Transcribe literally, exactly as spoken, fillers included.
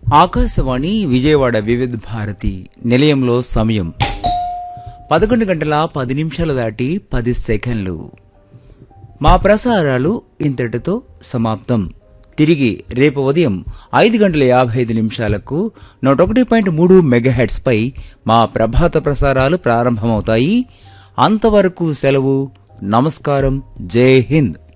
ఆకాశవాణి విజయవాడ వివిధ భారతి నిలయంలో సమయం పదకొండు గంటల పది నిమిషాలు దాటి పది సెకండ్లు. మా ప్రసారాలు ఇంతటితో సమాప్తం. తిరిగి రేపు ఉదయం ఐదు గంటల యాభై ఐదు నిమిషాలకు నూట ఒకటి పాయింట్ మూడు మెగాహెట్స్ పై మా ప్రభాత ప్రసారాలు ప్రారంభమవుతాయి. అంతవరకు సెలవు. నమస్కారం. జై హింద్.